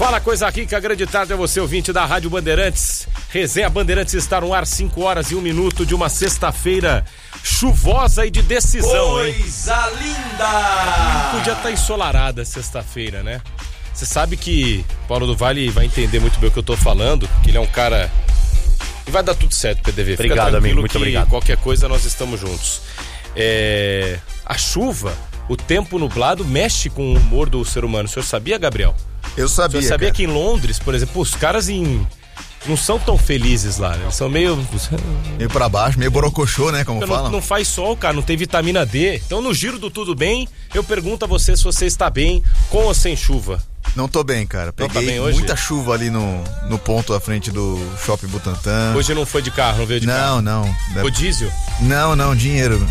Fala, coisa rica, grande tarde a você, ouvinte da Rádio Bandeirantes. Resenha Bandeirantes está no ar, 5 horas e 1 minuto de uma sexta-feira chuvosa e de decisão, hein? Coisa linda! Podia estar ensolarada sexta-feira, né? Você sabe que Paulo do Vale vai entender muito bem o que eu tô falando, que ele é um cara... E vai dar tudo certo, PDV. Obrigado, amigo, muito obrigado. Qualquer coisa nós estamos juntos. A chuva, o tempo nublado mexe com o humor do ser humano. O senhor sabia, Gabriel? Eu sabia. Você sabia que em Londres, por exemplo, os caras não são tão felizes lá, né? Eles são meio pra baixo, meio borocochô, né? Como falam. Não faz sol, cara, não tem vitamina D. Então, no giro do Tudo Bem, eu pergunto a você se você está bem com ou sem chuva. Não tô bem, cara. Peguei tá bem hoje? Muita chuva ali no ponto à frente do Shopping Butantã. Hoje não foi de carro, não veio de carro? Não. Foi diesel? Não, dinheiro.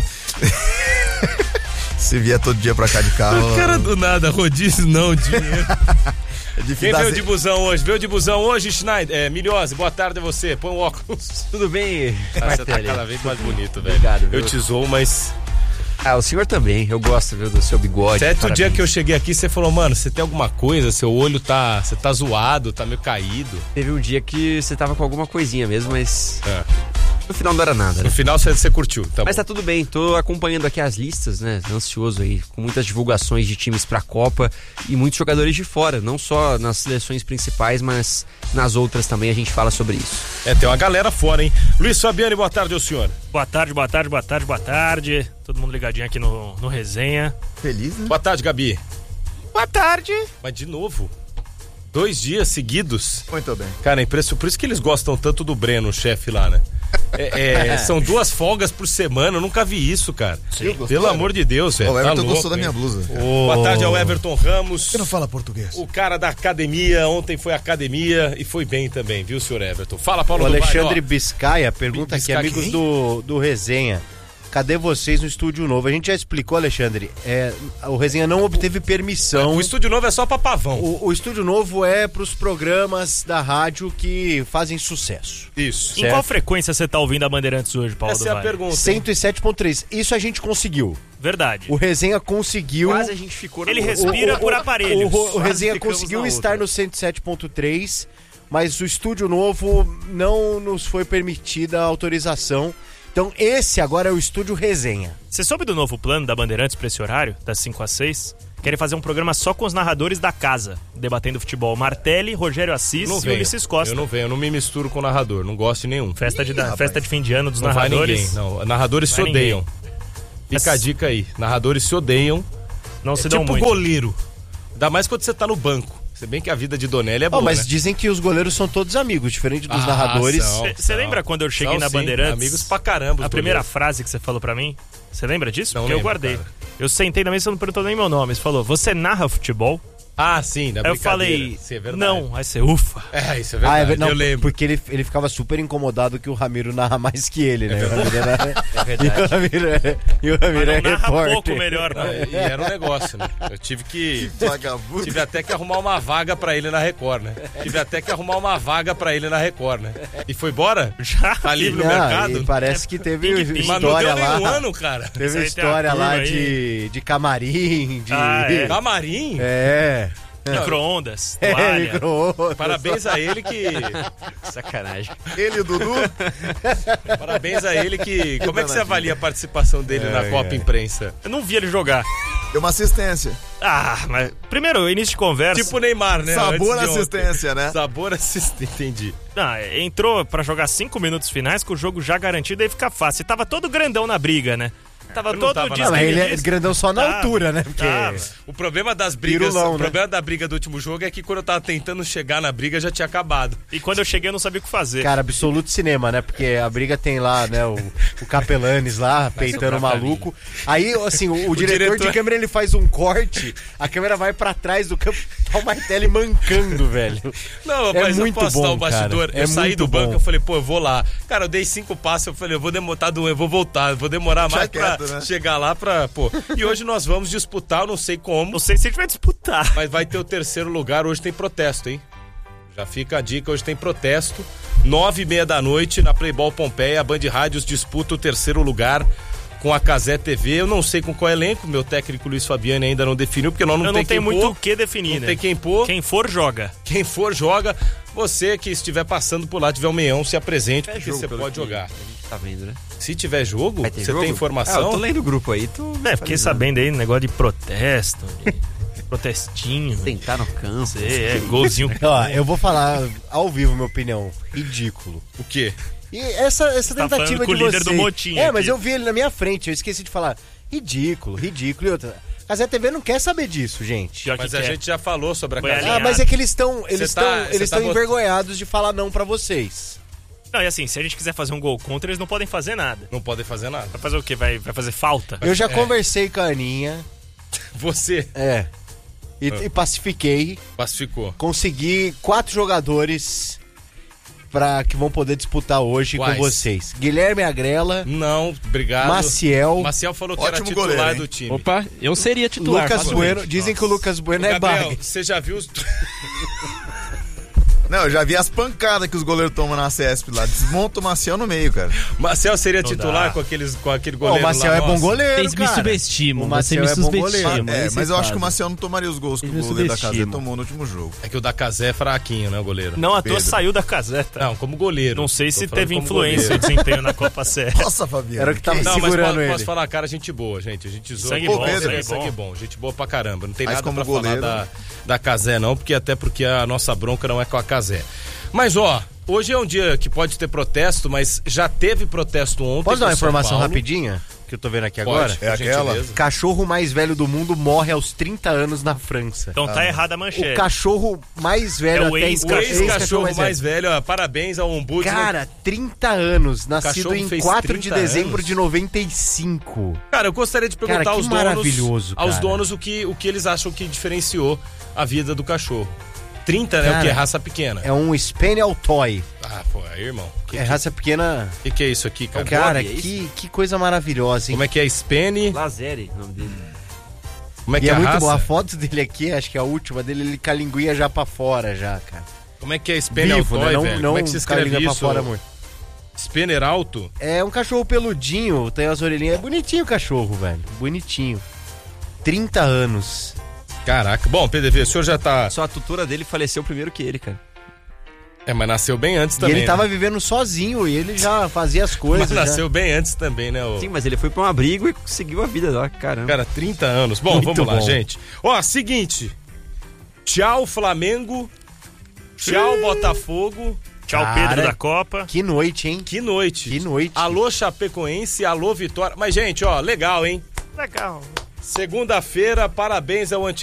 Se vier todo dia pra cá de carro... O cara do nada, rodízio não, dinheiro. Quem veio de busão hoje? Veio de busão hoje, Schneider? Milhose, boa tarde a você. Põe o óculos. Tudo bem? Você tá cada vez mais bonito, velho. Obrigado, eu te zoo, mas... o senhor também. Eu gosto, viu, do seu bigode. Certo dia que eu cheguei aqui, você falou, mano, você tem alguma coisa? Seu olho tá... Você tá zoado, tá meio caído. Teve um dia que você tava com alguma coisinha mesmo, mas... No final não era nada, né? No final você curtiu, tá bom. Mas tá tudo bem, tô acompanhando aqui as listas, né? Ansioso aí, com muitas divulgações de times pra Copa e muitos jogadores de fora, não só nas seleções principais, mas nas outras também a gente fala sobre isso. Tem uma galera fora, hein? Luiz Fabiani, boa tarde ao senhor. Boa tarde. Todo mundo ligadinho aqui no Resenha. Feliz, né? Boa tarde, Gabi. Boa tarde. Mas de novo, 2 dias seguidos. Muito bem. Cara, é impressionante. Por isso que eles gostam tanto do Breno, o chefe lá, né? São 2 folgas por semana, eu nunca vi isso, cara. Pelo amor de Deus, velho. O Everton tá gostou louco, da minha blusa. Boa tarde ao Everton Ramos. Você não fala português? O cara da academia, ontem foi à academia e foi bem também, viu, senhor Everton? Fala, Paulo O do Alexandre Vale, Biscaia pergunta aqui, amigos do Resenha, cadê vocês no Estúdio Novo? A gente já explicou, Alexandre, o Resenha não obteve permissão. O Estúdio Novo é só pra pavão. O Estúdio Novo é pros programas da rádio que fazem sucesso. Isso. Em qual frequência você tá ouvindo a Bandeirantes hoje, Paulo? Essa é a pergunta. 107.3. Isso a gente conseguiu. Verdade. O Resenha conseguiu... Quase a gente ficou... Ele respira por aparelhos. O Resenha conseguiu estar no 107.3, mas o Estúdio Novo não nos foi permitida a autorização. Então esse agora é o Estúdio Resenha. Você soube do novo plano da Bandeirantes pra esse horário, das 5 às 6? Querem fazer um programa só com os narradores da casa, debatendo futebol. Martelli, Rogério Assis e Ulisses Costa. Eu não venho, eu não me misturo com o narrador, não gosto de nenhum. Festa de fim de ano dos não narradores. Vai ninguém, não. Narradores se odeiam. Fica a dica aí, narradores se odeiam. Não se dão tipo muito. Goleiro. Ainda mais quando você tá no banco. Se bem que a vida de Donelli é boa, mas né? Dizem que os goleiros são todos amigos, diferente dos narradores. Você lembra quando eu cheguei na Bandeirantes? Amigos pra caramba. A primeira frase que você falou pra mim, você lembra disso? Não Porque lembro, eu guardei. cara. Eu sentei na mesa e você não perguntou nem meu nome. Você falou, você narra futebol? Ah, sim, da Aí eu brincadeira. falei, Sim, é verdade. não. Aí você, ufa. Isso é verdade, não, eu lembro. porque ele ficava super incomodado que o Ramiro narra mais que ele, né? É verdade. E o Ramiro é Mas não narra repórter. pouco melhor, não. E era um negócio, né? Eu tive Vagabundo. Tive até que arrumar uma vaga pra ele na Record, né? E foi embora? Já? Tá livre no Não, mercado? e parece que teve Ping-ping. Mas não história deu nem um lá. ano, cara. Teve Isso aí história tem a lá turma de camarim, de... Camarim? Micro-ondas, toalha. Micro-ondas. Parabéns a ele que... Sacanagem. Ele, o Dudu? Parabéns a ele que... Como é que você avalia a participação dele na Copa Imprensa? Eu não vi ele jogar. Deu uma assistência. Mas primeiro, início de conversa. Tipo o Neymar, né? Sabor Antes de assistência, ontem. né? Sabor assistência, entendi. Entrou pra jogar 5 minutos finais com o jogo já garantido, aí fica fácil. E tava todo grandão na briga, né? Tava Eu não todo tava na Não, mas ele é disse- grandão só na Tava, altura, né? Porque... tava. O problema das brigas, Pirulão, o né? problema da briga do último jogo é que quando eu tava tentando chegar na briga já tinha acabado. E quando eu cheguei eu não sabia o que fazer. Cara, absoluto cinema, né? Porque a briga tem lá, né, o Capelanes lá, peitando o maluco. Aí, assim, o diretor de câmera, ele faz um corte, a câmera vai pra trás do campo, tá o Martelli mancando, velho. Não, É mas muito eu posso bom, dar o bastidor. cara. Eu É saí muito do banco, bom. eu falei, eu vou lá. Cara, eu dei 5 passos, eu falei, eu vou voltar, vou demorar mais pra quieto, né? chegar lá pra, E hoje nós vamos disputar, eu não sei como, Não sei se a gente vai disputar. mas vai ter o 3º lugar, hoje tem protesto, hein? Já fica a dica, hoje tem protesto. 9h30 da noite, na Playball Pompeia, a Band Rádios disputa o 3º lugar com a Cazé TV. Eu não sei com qual elenco, meu técnico Luiz Fabiani ainda não definiu, porque nós não tem quem muito pôr. o que definir, Não né? tem quem pôr. Quem for, joga. Quem for, joga. Você que estiver passando por lá, tiver um meião, se apresente, porque você pode jogar. A gente tá vendo, né? Se tiver jogo, Vai ter você jogo? tem informação? Eu tô lendo o grupo aí, Fiquei sabendo aí, negócio de protesto, de protestinho. Tentar no campo. Golzinho. Ó, eu vou falar ao vivo minha opinião. Ridículo. O quê? E essa tá tentativa falando com de o líder você... do motim mas aqui. eu vi ele na minha frente, eu esqueci de falar. Ridículo. E outra... A Cazé TV não quer saber disso, gente. Pior que Mas a quer. gente já falou sobre a Foi Cazé. alinhado. Mas é que eles estão Você tá envergonhados de falar não pra vocês. Não, e assim, se a gente quiser fazer um gol contra, eles não podem fazer nada. Não podem fazer nada. Vai fazer o quê? Vai fazer falta? Eu já conversei com a Aninha. Você E pacifiquei. pacificou. Consegui 4 jogadores que vão poder disputar hoje Quais? com vocês. Guilherme Agrela, Não, obrigado. Maciel, Maciel falou que era Ótimo titular goleiro, hein? do time. Opa, eu seria titular. Lucas facilmente. Bueno. Dizem que o Lucas Bueno é Gabriel, bag. você já viu os... Não, eu já vi as pancadas que os goleiros tomam na CESP lá. Desmonta o Maciel no meio, cara. Maciel seria Não titular dá. com aquele O goleiro Maciel lá, é bom nossa. goleiro, Vocês me cara. subestimam, O você Maciel me é bom subestima. goleiro. Mas eu acho que o Maciel não tomaria os gols que o Eles goleiro da subestimam. Cazé tomou no último jogo. É que o da Cazé é fraquinho, né, o goleiro? Não, à toa Pedro. saiu da caseta. Não, como goleiro. Não sei Tô se falando teve como influência o goleiro. desempenho na Copa Série. Nossa, Fabiano. Era o que tava Não, mas segurando posso ele. falar, cara, gente boa, gente. A gente zoa. Sangue Pô, bom, Pedro, sangue sangue bom. Gente boa pra caramba. Não tem Mas nada como pra goleiro, falar da Cazé, não, porque a nossa bronca não é com a Cazé. Mas, ó, hoje é um dia que pode ter protesto, mas já teve protesto ontem. Posso dar uma com São informação Paulo. rapidinha? Que eu tô vendo aqui Pode, agora? por É aquela? gentileza. Cachorro mais velho do mundo morre aos 30 anos na França. Então tá errada a O manchete. cachorro mais velho É o até ex-cachorro. O ex-cachorro mais velho, ó, parabéns ao Ombudsman. Cara, 30 anos, nascido cachorro em fez 4 de 30 dezembro anos. de 95. Cara, eu gostaria de perguntar Cara, que aos donos, maravilhoso, aos cara. donos o que eles acham que diferenciou a vida do cachorro. 30, né? Cara, O que é raça pequena. É um Spaniel Toy. Ah, pô, aí, irmão. É raça pequena. Que é isso aqui, cara? Cara, é isso? que coisa maravilhosa, hein? Como é que é Spani? Lazeri, o nome dele. Como é E que é é a muito raça? boa. A foto dele aqui, acho que é a última dele, ele com a linguinha já pra fora, já, cara. Como é que é Spaniel Vivo, Toy, né? Não, velho? não Como é que se com a escreve língua pra isso? fora, amor. Spanner alto? É um cachorro peludinho, tem as orelhinhas. É bonitinho o cachorro, velho. Bonitinho. 30 anos. Caraca. Bom, PDV, o senhor já tá... Só a tutora dele faleceu primeiro que ele, cara. É, mas nasceu bem antes E também, ele tava né? vivendo sozinho e ele já fazia as coisas. Mas já. nasceu bem antes também, né? Sim, mas ele foi pra um abrigo e seguiu a vida lá, caramba. Cara, 30 anos. Bom, Muito vamos lá, bom. gente. Ó, seguinte. Tchau, Flamengo. Tchau, Botafogo. Tchau, Cara, Pedro da Copa. Que noite, hein? Que noite. Que noite. Alô, Chapecoense. Alô, Vitória. Mas, gente, ó, legal, hein? Legal. Segunda-feira, parabéns ao antigo